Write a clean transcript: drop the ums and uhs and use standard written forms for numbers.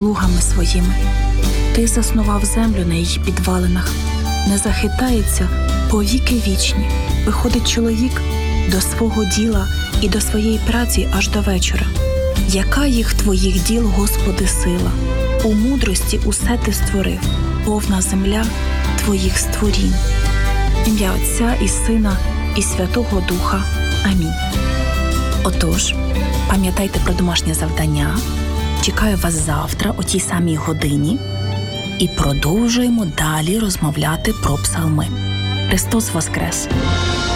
лугами своїми. Ти заснував землю на її підвалинах, не захитається по віки вічні. Виходить чоловік до свого діла і до своєї праці аж до вечора. Яка їх твоїх діл, Господи, сила? У мудрості усе ти створив, повна земля твоїх створінь. Ім'я Отця і Сина і Святого Духа. Амінь. Отож, пам'ятайте про домашнє завдання. Чекаю вас завтра о тій самій годині і продовжуємо далі розмовляти про псалми. Христос Воскрес!